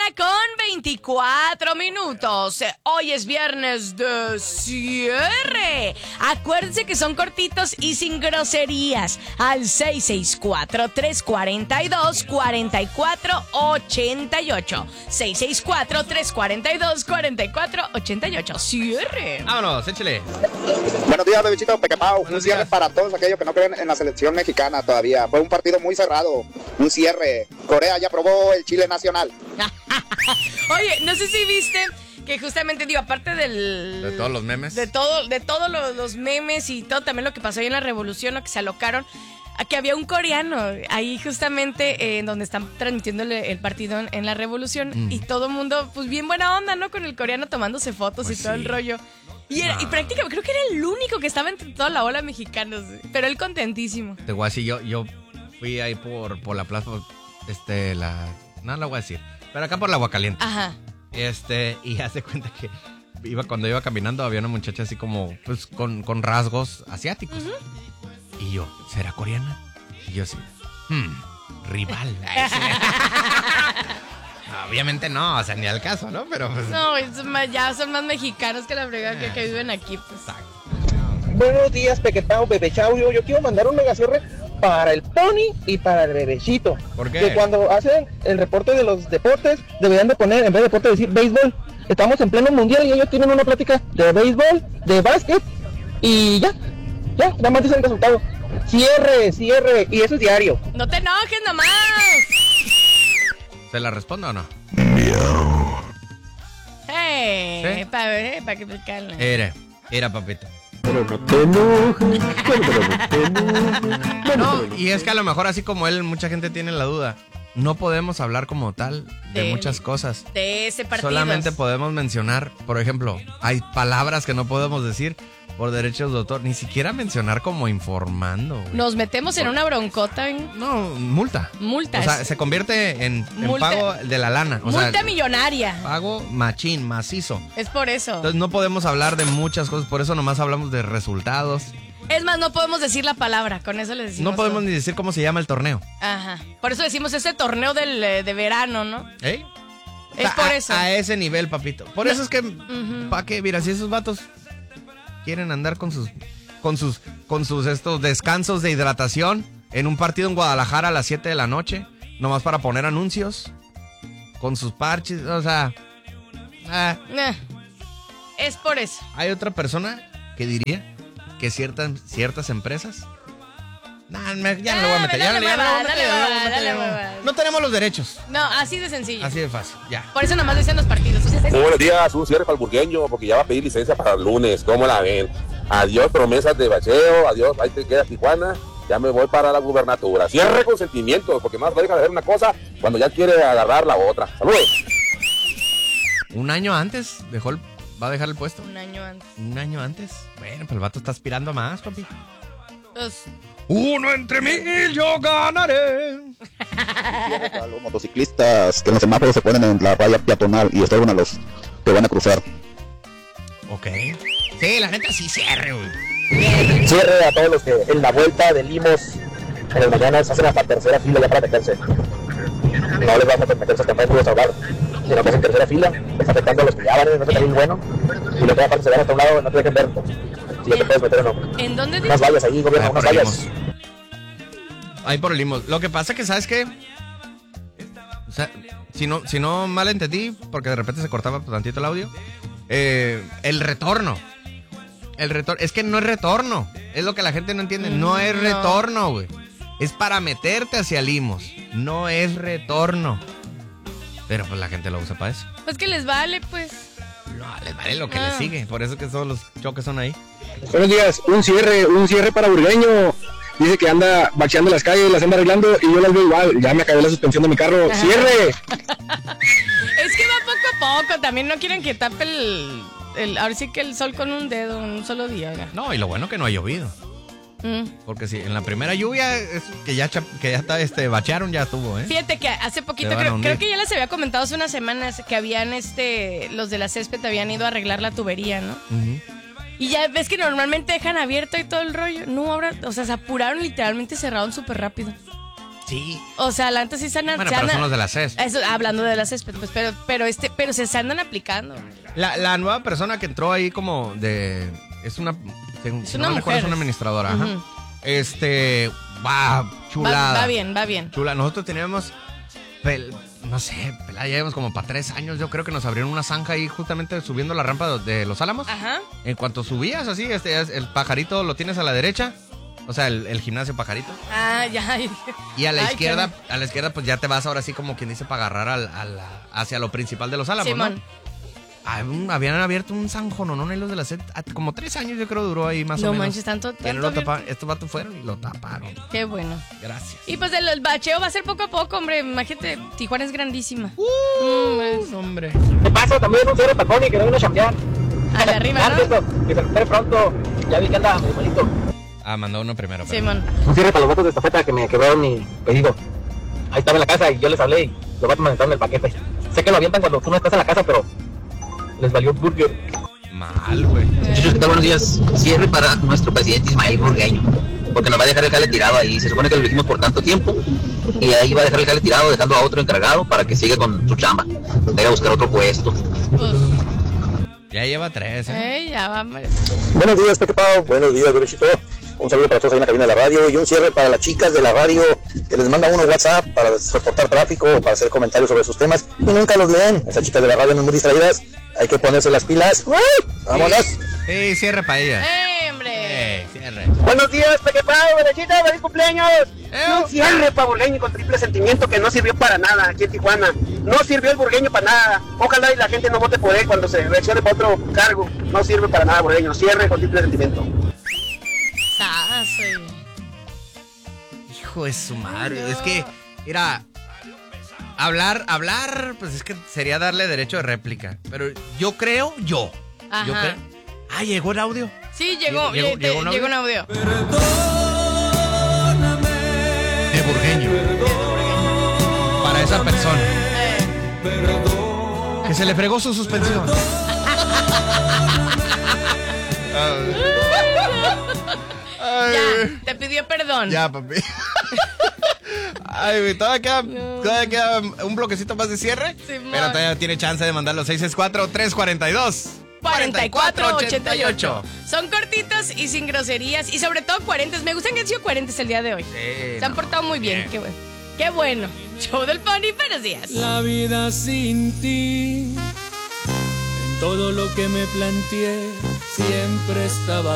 con 24 minutos. Hoy es viernes de cierre. Acuérdense que son cortitos y sin groserías. Al 664-342-4488. 664-342-4488. Cierre. Vámonos, échale. Buenos días, bebecito Pequepau. Un cierre para todos aquellos que no creen en la selección mexicana todavía. Fue un partido muy cerrado. Un cierre. Corea ya probó el chile nacional. Oye, no sé si viste que justamente, digo, aparte de todos los memes. De todos los memes y todo también lo que pasó ahí en la revolución, lo que se alocaron, que había un coreano ahí justamente en donde están transmitiendo el partido en la revolución y todo el mundo, pues bien buena onda, ¿no? Con el coreano tomándose fotos Pues y todo el rollo. Y prácticamente creo que era el único que estaba entre toda la ola de mexicanos, pero él contentísimo. Te voy a decir, yo fui ahí por la plaza, no lo voy a decir, pero acá por la Aguacaliente. Ajá. Y haz de cuenta que cuando iba caminando había una muchacha así como, pues, con rasgos asiáticos. Uh-huh. Y yo, ¿será coreana? Y yo así, rival. Obviamente no, o sea, ni al caso, ¿no? Pero pues... No, ya son más mexicanos que la fregada que viven aquí, pues. Exacto. Buenos días, Pequepao, Bebechao. Yo quiero mandar un mega cierre para el Pony y para el Bebecito. ¿Por qué? Que cuando hacen el reporte de los deportes, deberían de poner, en vez de deporte, decir béisbol. Estamos en pleno mundial y ellos tienen una plática de béisbol, de básquet y ya, nada más dicen el resultado. Cierre, y eso es diario. No te enojes nomás. ¿Se la respondo o no? Hey, ¿Sí? para que me calme. Era papito. Pero no te enojes, No, y es que a lo mejor así como él, mucha gente tiene la duda. No podemos hablar como tal de muchas cosas. De ese partido. Solamente podemos mencionar, por ejemplo, hay palabras que no podemos decir por derechos de autor. Ni siquiera mencionar como informando. Güey. Nos metemos en una broncota. No, multa. Multa. O sea, se convierte en pago de la lana. O multa sea, millonaria. Pago machín, macizo. Es por eso. Entonces no podemos hablar de muchas cosas. Por eso nomás hablamos de resultados. Es más, no podemos decir la palabra, con eso les decimos. No podemos todo. ni decir cómo se llama el torneo. Ajá. Por eso decimos ese torneo de verano, ¿no? ¿Eh? Es por eso. A ese nivel, papito. Por eso es que, ¿pa' qué? Mira, si esos vatos quieren andar con sus estos descansos de hidratación en un partido en Guadalajara a las 7 de la noche, nomás para poner anuncios, con sus parches, o sea... Es por eso. Hay otra persona que diría que ciertas empresas... ya no le voy a meter. No tenemos los derechos. No, así de sencillo. Así de fácil, ya. Por eso nomás dicen los partidos. Buenos días, un cierre para el burgueño, porque ya va a pedir licencia para el lunes. ¿Cómo la ven? Adiós promesas de bacheo, adiós, ahí te queda Tijuana. Ya me voy para la gubernatura. Cierre con sentimientos, porque más no deja de hacer una cosa cuando ya quiere agarrar la otra. ¡Saludos! Un año antes va a dejar el puesto. Un año antes. ¿Un año antes? Bueno, pues el vato está aspirando a más, papi. Pues... Uno entre mil, yo ganaré. Para los motociclistas que en los semáforos se ponen en la raya peatonal y estorban a los que van a cruzar. Ok. Sí, la neta sí cierre, güey. Cierre a todos los que en la vuelta de Limos en las mañanas hacen hasta tercera fila ya para meterse. No les vamos a meterse hasta más puros a hablar, sino que hacen tercera fila, está afectando a los que ya van en el carril bueno, y los que aparte se van hasta un lado no te dejen ver si ya te puedes meter o no. ¿En dónde? Unas vallas ahí, gobierno, unas vallas. Ahí por el Limos. Lo que pasa que, ¿sabes qué? O sea, si no mal entendí, porque de repente se cortaba tantito el audio, el retorno. Es que no es retorno. Es lo que la gente no entiende. No es retorno, güey. Es para meterte hacia Limos. No es retorno. Pero pues la gente lo usa para eso. Pues que les vale, pues. No, les vale lo que les sigue. Por eso que todos los choques son ahí. Buenos días, un cierre para burgueño. Dice que anda bacheando las calles, las anda arreglando y yo las veo igual. Ya me acabé la suspensión de mi carro. ¡Cierre! Es que va poco a poco. También no quieren que tape ahora sí que el sol con un dedo, un solo día. ¿verdad? No, y lo bueno que no ha llovido. Porque si en la primera lluvia que ya bachearon, ya estuvo, ¿eh? Fíjate que hace poquito, creo que ya les había comentado hace unas semanas que habían los de la césped habían ido a arreglar la tubería, ¿no? Uh-huh. Y ya ves que normalmente dejan abierto y todo el rollo. No, ahora, o sea, se apuraron, literalmente cerraron súper rápido. Sí. O sea, la neta sí se andan... Bueno, pero son los de la CES. Eso, hablando de la césped, pues, pero se andan aplicando. La nueva persona que entró ahí como de... Es una... Si no me recuerdo, es una administradora. Ajá. Va, chulada. Va bien. Chula. Nosotros teníamos... no sé, ya llevamos como para 3 años. Yo creo que nos abrieron una zanja ahí justamente subiendo la rampa de Los Álamos. Ajá. En cuanto subías así, el pajarito lo tienes a la derecha. O sea, el gimnasio pajarito. Ah, ya. Y a la izquierda pues ya te vas ahora sí como quien dice para agarrar hacia lo principal de Los Álamos, Simón. ¿no? Habían abierto un zanjononón en los de la CES. Como 3 años yo creo duró ahí más o menos. No manches, tanto Estos vatos fueron y lo taparon. Qué bueno. Gracias. Y pues el bacheo va a ser poco a poco, hombre. Imagínate, Tijuana es grandísima. Hombre. ¿Qué pasa? También un cierre para Tony que no vino a chambear. A la arriba, ¿no? Que se recupere pronto. Ya vi que anda muy malito. Mandó uno primero. Simón. Un cierre para los vatos de estafeta que me quebraron mi pedido. Ahí estaba en la casa y yo les hablé y los vatos me aventaron el paquete. Sé que lo avientan cuando tú no estás en la casa, pero les valió el burger. Mal, güey. Muchachos, ¿qué tal? Buenos días. Cierre para nuestro presidente Ismael Burgueño, porque nos va a dejar el jale tirado ahí. Se supone que lo dijimos por tanto tiempo y ahí va a dejar el jale tirado, dejando a otro encargado para que siga con su chamba. Vaya a buscar otro puesto. Ya lleva 3, Ya vamos. Buenos días, Peque Pau. Buenos días, Derechito. Un saludo para todos ahí en la cabina de la radio y un cierre para las chicas de la radio que les manda uno WhatsApp para reportar tráfico o para hacer comentarios sobre sus temas y nunca los leen. Esas chicas de la radio no muy distraídas. Hay que ponerse las pilas. ¡Vámonos! Sí, cierre para ella. Hombre! Cierre. Buenos días, Peque Pau, derechito, feliz cumpleaños. Un cierre para Burgueño con triple sentimiento que no sirvió para nada aquí en Tijuana. No sirvió el Burgueño para nada. Ojalá y la gente no vote por él cuando se reaccione para otro cargo. No sirve para nada, Burgueño. Cierre con triple sentimiento. Hijo de su madre. Es que, mira, hablar, pues es que sería darle derecho de réplica. Pero yo creo. Ajá. ¿Llegó el audio? Sí, llegó un audio. De Burgueño. Para esa persona. Que se le fregó su suspensión. Ya, te pidió perdón. Ya, papi. Ay, güey, todavía queda un bloquecito más de cierre. Simón. Pero todavía tiene chance de mandar los 664-342-4488. Son cortitos y sin groserías. Y sobre todo 40. Me gustan que han sido 40 el día de hoy. Sí, se han portado muy bien. Qué bueno. Show del Pony, buenos días. La vida sin ti, en todo lo que me planteé, siempre estaba